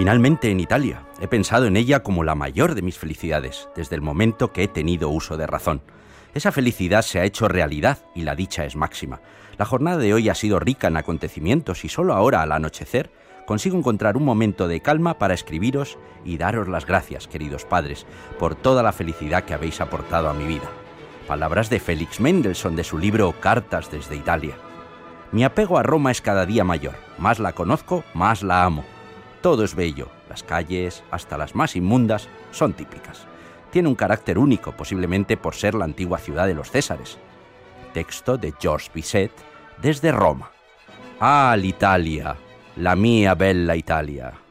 Finalmente en Italia. He pensado en ella como la mayor de mis felicidades, desde el momento que he tenido uso de razón. Esa felicidad se ha hecho realidad y la dicha es máxima. La jornada de hoy ha sido rica en acontecimientos y solo ahora, al anochecer, consigo encontrar un momento de calma para escribiros y daros las gracias, queridos padres, por toda la felicidad que habéis aportado a mi vida. Palabras de Félix Mendelssohn de su libro Cartas desde Italia. Mi apego a Roma es cada día mayor. Más la conozco, más la amo. Todo es bello. Las calles, hasta las más inmundas, son típicas. Tiene un carácter único, posiblemente por ser la antigua ciudad de los Césares. Texto de Georges Bizet desde Roma. Ah, l'Italia, la mia bella Italia.